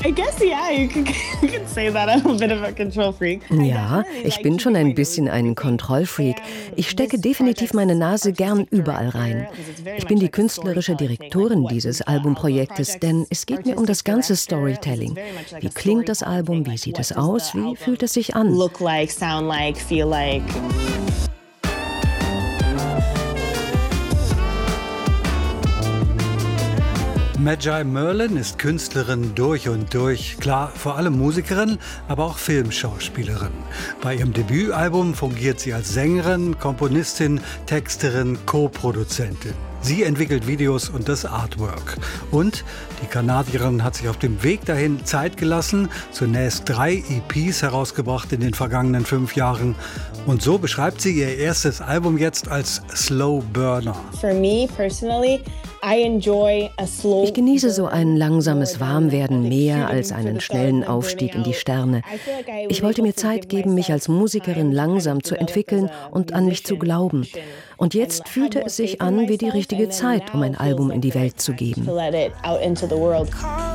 Ja, ich bin schon ein bisschen ein Kontrollfreak. Ich stecke definitiv meine Nase gern überall rein. Ich bin die künstlerische Direktorin dieses Albumprojektes, denn es geht mir um das ganze Storytelling. Wie klingt das Album? Wie sieht es aus? Wie fühlt es sich an? Look like, sound like, feel like. Magi Merlin ist Künstlerin durch und durch. Klar, vor allem Musikerin, aber auch Filmschauspielerin. Bei ihrem Debütalbum fungiert sie als Sängerin, Komponistin, Texterin, Co-Produzentin. Sie entwickelt Videos und das Artwork. Und die Kanadierin hat sich auf dem Weg dahin Zeit gelassen, zunächst 3 EPs herausgebracht in den vergangenen 5 Jahren. Und so beschreibt sie ihr erstes Album jetzt als Slow Burner. For me personally, ich genieße so ein langsames Warmwerden mehr als einen schnellen Aufstieg in die Sterne. Ich wollte mir Zeit geben, mich als Musikerin langsam zu entwickeln und an mich zu glauben. Und jetzt fühlte es sich an wie die richtige Zeit, um ein Album in die Welt zu geben.